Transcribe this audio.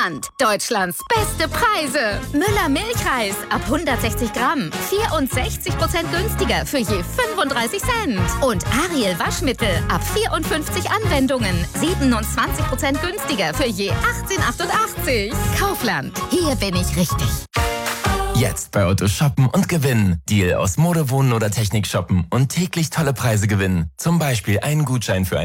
Kaufland. Deutschlands beste Preise. Müller Milchreis ab 160 Gramm. 64% günstiger für je 35 Cent. Und Ariel Waschmittel ab 54 Anwendungen. 27% günstiger für je 18,88. Kaufland. Hier bin ich richtig. Jetzt bei Otto shoppen und gewinnen. Deal aus Mode, Wohnen oder Technik shoppen und täglich tolle Preise gewinnen. Zum Beispiel einen Gutschein für